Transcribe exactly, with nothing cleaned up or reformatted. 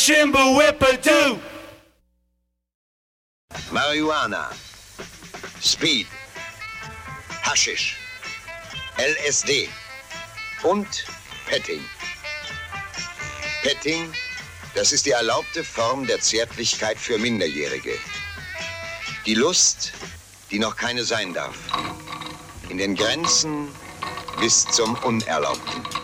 Chimba-whippa-doo. Marihuana, Speed, Haschisch, L S D und Petting. Petting, das ist die erlaubte Form der Zärtlichkeit für Minderjährige. Die Lust, die noch keine sein darf. In den Grenzen bis zum Unerlaubten.